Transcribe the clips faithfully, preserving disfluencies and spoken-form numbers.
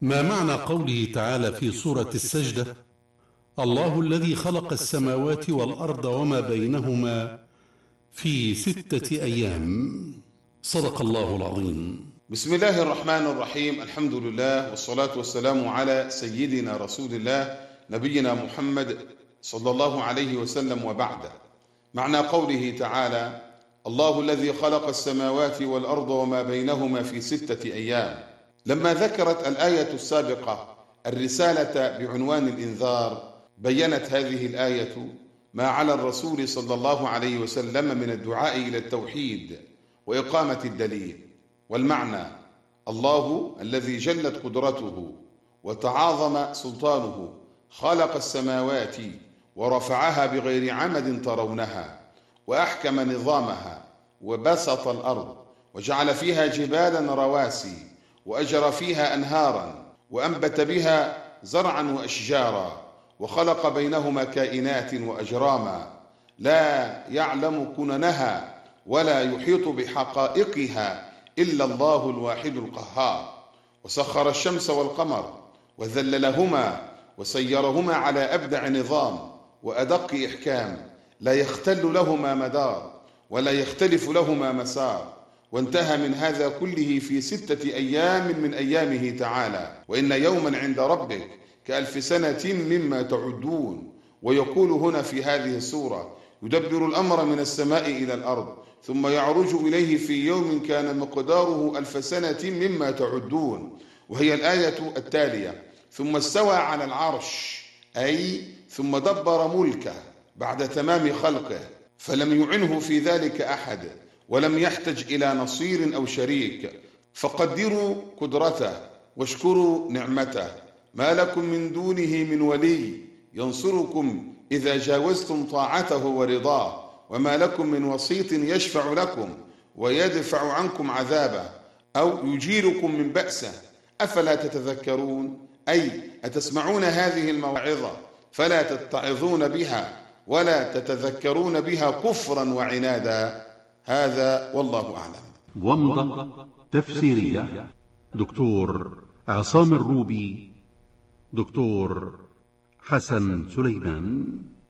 ما معنى قوله تعالى في سورة السجدة: الله الذي خلق السماوات والأرض وما بينهما في ستة أيام؟ صدق الله العظيم. بسم الله الرحمن الرحيم. الحمد لله والصلاة والسلام على سيدنا رسول الله نبينا محمد صلى الله عليه وسلم، وبعد. معنى قوله تعالى: الله الذي خلق السماوات والأرض وما بينهما في ستة أيام. لما ذكرت الآية السابقة الرسالة بعنوان الإنذار، بيّنت هذه الآية ما على الرسول صلى الله عليه وسلم من الدعاء إلى التوحيد وإقامة الدليل. والمعنى: الله الذي جلت قدرته وتعاظم سلطانه خلق السماوات ورفعها بغير عمد ترونها، وأحكم نظامها، وبسط الأرض وجعل فيها جبالا رواسي، وأجرى فيها أنهارا، وأنبت بها زرعا وأشجارا، وخلق بينهما كائنات وأجراما لا يعلم كننها ولا يحيط بحقائقها إلا الله الواحد القهار. وسخر الشمس والقمر وذللهما وسيرهما على أبدع نظام وأدق إحكام، لا يختل لهما مدار ولا يختلف لهما مسار، وانتهى من هذا كله في ستة أيام من أيامه تعالى. وإن يوما عند ربك كألف سنة مما تعدون. ويقول هنا في هذه السورة: يدبر الأمر من السماء إلى الأرض ثم يعرج إليه في يوم كان مقداره ألف سنة مما تعدون. وهي الآية التالية: ثم استوى على العرش، أي ثم دبر ملكه بعد تمام خلقه، فلم يعنه في ذلك أحد، ولم يحتج إلى نصير أو شريك. فقدروا قدرته واشكروا نعمته، ما لكم من دونه من ولي ينصركم إذا جاوزتم طاعته ورضاه، وما لكم من وسيط يشفع لكم ويدفع عنكم عذابه أو يجيركم من بأسه، أفلا تتذكرون؟ أي أتسمعون هذه الموعظة فلا تتعظون بها ولا تتذكرون بها كفرا وعنادا. هذا والله أعلم. ومضة تفسيرية: دكتور عصام الروبي، دكتور حسن سليمان.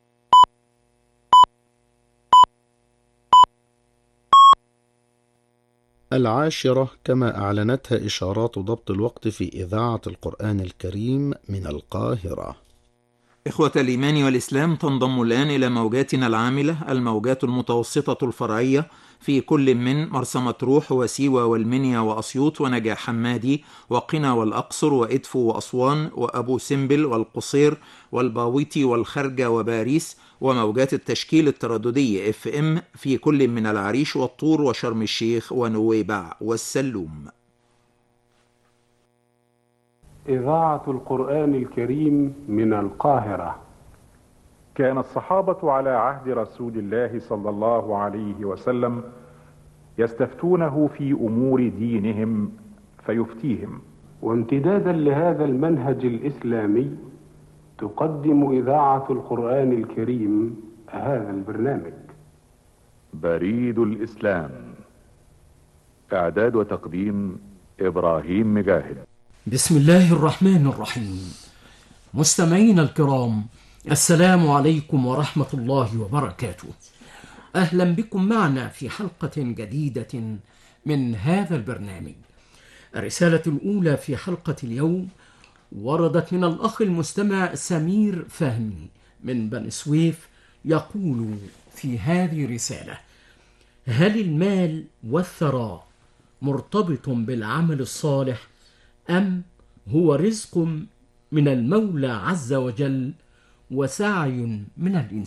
العاشرة كما أعلنتها إشارات ضبط الوقت في إذاعة القرآن الكريم من القاهرة. إخوة الإيمان والإسلام، تنضم الآن إلى موجاتنا العاملة الموجات المتوسطة الفرعية في كل من مرسى مطروح وسيوة والمنيا وأسيوط ونجع حمادي وقنا والأقصر وإدفو وأسوان وأبو سمبل والقصير والباويتي والخرجة وباريس، وموجات التشكيل الترددي اف ام في كل من العريش والطور وشرم الشيخ ونويبع والسلوم. إذاعة القرآن الكريم من القاهرة. كان الصحابة على عهد رسول الله صلى الله عليه وسلم يستفتونه في أمور دينهم فيفتيهم. وامتدادا لهذا المنهج الإسلامي تقدم إذاعة القرآن الكريم هذا البرنامج. بريد الإسلام، إعداد وتقديم إبراهيم مجاهد. بسم الله الرحمن الرحيم. مستمعينا الكرام، السلام عليكم ورحمة الله وبركاته. أهلا بكم معنا في حلقة جديدة من هذا البرنامج. الرسالة الأولى في حلقة اليوم وردت من الأخ المستمع سمير فهمي من بني سويف، يقول في هذه الرسالة: هل المال والثراء مرتبط بالعمل الصالح، أم هو رزق من المولى عز وجل وسعي من الإنسان؟